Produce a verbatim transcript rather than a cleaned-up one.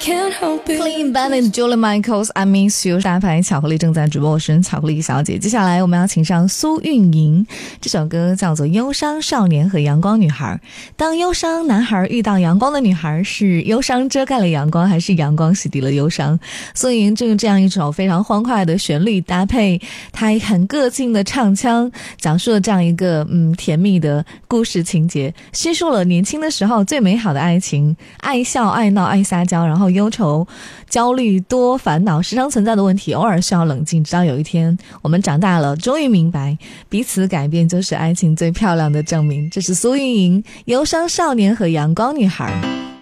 Clean Bandit Julie Michaels I Miss You 大牌巧克力正在直播，我是巧克力小姐。接下来我们要请上苏运莹，这首歌叫做《忧伤少年和阳光女孩》。当忧伤男孩遇到阳光的女孩，是忧伤遮盖了阳光，还是阳光洗涤了忧伤？苏运莹就这样一首非常欢快的旋律搭配她很个性的唱腔，讲述了这样一个嗯甜蜜的故事情节，叙述了年轻的时候最美好的爱情，爱笑爱闹爱撒娇，然后忧愁焦虑多烦恼时常存在的问题，偶尔需要冷静，直到有一天我们长大了，终于明白彼此改变就是爱情最漂亮的证明。这是苏运莹《忧伤少年和阳光女孩》。